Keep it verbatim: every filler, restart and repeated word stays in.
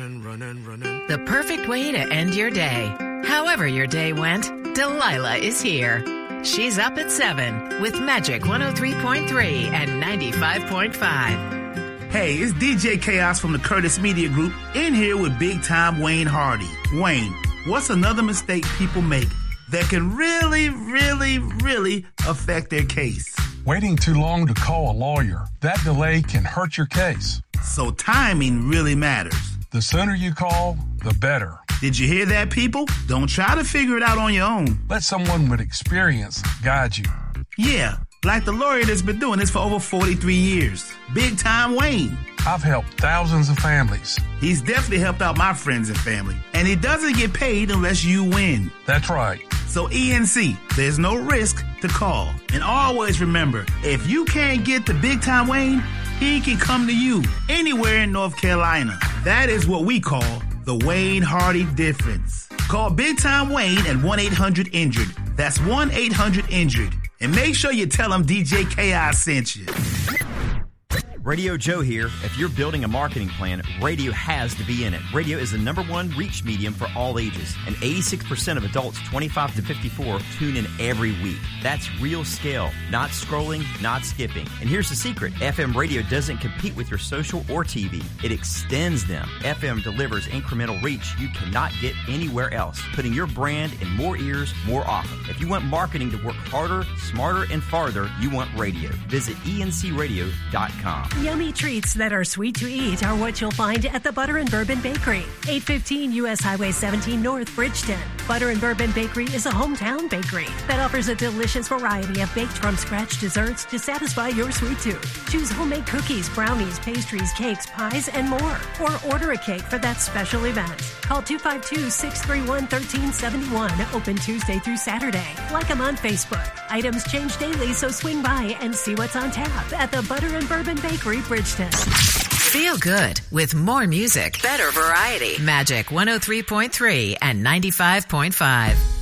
running, running, running. The perfect way to end your day. However your day went, Delilah is here. She's up at seven with Magic one oh three point three and ninety-five point five. Hey, it's D J Chaos from the Curtis Media Group in here with big time Wayne Hardy. Wayne, what's another mistake people make that can really, really, really affect their case? Waiting too long to call a lawyer. That delay can hurt your case. So timing really matters. The sooner you call, the better. Did you hear that, people? Don't try to figure it out on your own. Let someone with experience guide you. Yeah, like the lawyer that's been doing this for over forty-three years. Big time Wayne. I've helped thousands of families. He's definitely helped out my friends and family. And he doesn't get paid unless you win. That's right. So E N C, there's no risk to call. And always remember, if you can't get to Big Time Wayne, he can come to you anywhere in North Carolina. That is what we call the Wayne Hardy difference. Call Big Time Wayne at one eight hundred injured. That's one eight hundred injured. And make sure you tell him D J K I sent you. Radio Joe here. If you're building a marketing plan, radio has to be in it. Radio is the number one reach medium for all ages, and eighty-six percent of adults twenty-five to fifty-four tune in every week. That's real scale, not scrolling, not skipping. And here's the secret. F M radio doesn't compete with your social or T V. It extends them. F M delivers incremental reach you cannot get anywhere else, putting your brand in more ears more often. If you want marketing to work harder, smarter, and farther, you want radio. Visit E N C radio dot com. Yummy treats that are sweet to eat are what you'll find at the Butter and Bourbon Bakery, eight fifteen U S Highway seventeen North, Bridgeton. Butter and Bourbon Bakery is a hometown bakery that offers a delicious variety of baked from scratch desserts to satisfy your sweet tooth. Choose homemade cookies, brownies, pastries, cakes, pies, and more. Or order a cake for that special event. Call two five two, six three one, one three seven one. Open Tuesday through Saturday. Like them on Facebook. Items change daily, so swing by and see what's on tap at the Butter and Bourbon Bakery, Bridgeton. Feel good with more music, better variety. Magic one oh three point three and ninety-five point five.